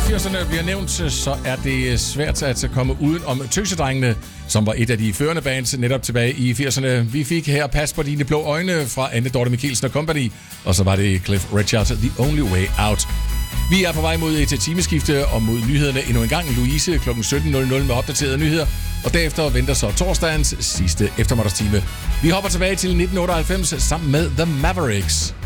80'erne bliver nævnt, så er det svært at komme uden om Tøsedrengene, som var et af de førende bands netop tilbage i 80'erne. Vi fik her Pas på dine blå øjne fra Anne Dorte Mikkelsen & Company, og så var det Cliff Richard, The Only Way Out. Vi er på vej mod et timeskifte og mod nyhederne endnu en gang. Louise kl. 17.00 med opdaterede nyheder, og derefter venter så torsdagens sidste eftermiddagstime. Vi hopper tilbage til 1998 sammen med The Mavericks.